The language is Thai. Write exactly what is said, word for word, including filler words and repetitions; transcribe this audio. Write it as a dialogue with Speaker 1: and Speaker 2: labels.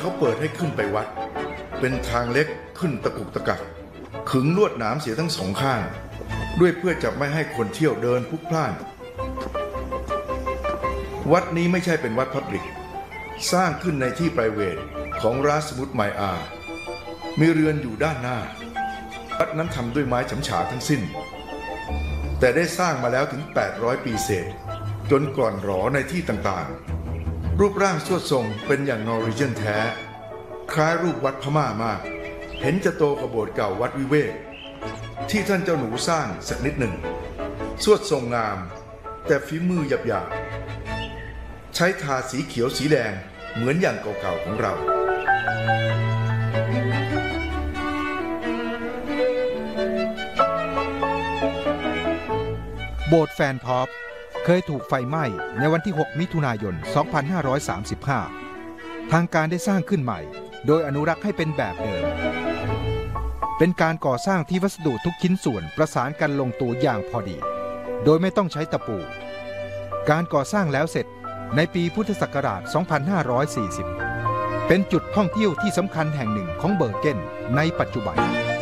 Speaker 1: เขาเปิดให้ขึ้นไปวัดเป็นทางเล็กขึ้นตะกุกตะกักขึงลวดหนามเสียทั้งสองข้างด้วยเพื่อจะไม่ให้คนเที่ยวเดินพลุกพล่านวัดนี้ไม่ใช่เป็นวัดพับลิกสร้างขึ้นในที่ไพรเวทของราชสมุทรไมอามีเรือนอยู่ด้านหน้าวัดนั้นทำด้วยไม้ฉำฉาทั้งสิ้นแต่ได้สร้างมาแล้วถึงแปดร้อยปีเศษจนก่อนหรอในที่ต่างๆรูปร่างสวดทรงเป็นอย่างนอร์วีเจียนแท้คล้ายรูปวัดพม่ามากเห็นจะโตกว่าโบสถ์เก่าวัดวิเวกที่ท่านเจ้าหนูสร้างสักนิดหนึ่งสวดทรงงามแต่ฝีมือหยาบๆใช้ทาสีเขียวสีแดงเหมือนอย่างเก่าๆของเรา
Speaker 2: โบสถ์แฟนทอปเคยถูกไฟไหม้ในวันที่หกมิถุนายนสองพันห้าร้อยสามสิบห้าทางการได้สร้างขึ้นใหม่โดยอนุรักษ์ให้เป็นแบบเดิมเป็นการก่อสร้างที่วัสดุทุกชิ้นส่วนประสานกันลงตัวอย่างพอดีโดยไม่ต้องใช้ตะปูการก่อสร้างแล้วเสร็จในปีพุทธศักราชสองพันห้าร้อยสี่สิบเป็นจุดท่องเที่ยวที่สำคัญแห่งหนึ่งของเบอร์เกนในปัจจุบัน